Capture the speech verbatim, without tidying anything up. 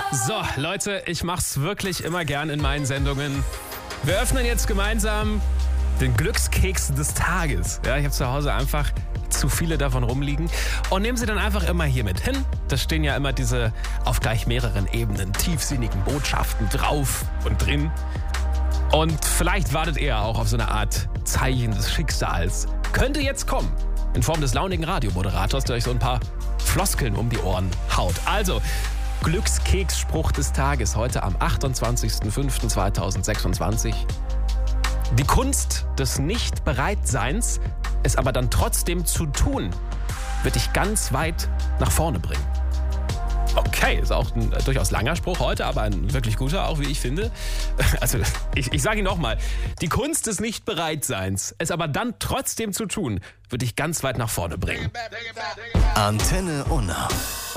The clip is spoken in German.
So, Leute, ich mach's wirklich immer gern in meinen Sendungen. Wir öffnen jetzt gemeinsam den Glückskeks des Tages. Ja, ich habe zu Hause einfach zu viele davon rumliegen und nehmen sie dann einfach immer hier mit hin. Da stehen ja immer diese auf gleich mehreren Ebenen tiefsinnigen Botschaften drauf und drin. Und vielleicht wartet ihr auch auf so eine Art Zeichen des Schicksals. Könnte jetzt kommen, in Form des launigen Radiomoderators, der euch so ein paar Floskeln um die Ohren haut. Also, Glückskeksspruch des Tages, heute am achtundzwanzigsten fünften zweitausendsechsundzwanzig. Die Kunst des Nicht-Bereitseins, es aber dann trotzdem zu tun, wird dich ganz weit nach vorne bringen. Okay, ist auch ein durchaus langer Spruch heute, aber ein wirklich guter, auch wie ich finde. Also, ich, ich sage ihn nochmal. Die Kunst des Nicht-Bereitseins, es aber dann trotzdem zu tun, wird dich ganz weit nach vorne bringen. Antenne Unna.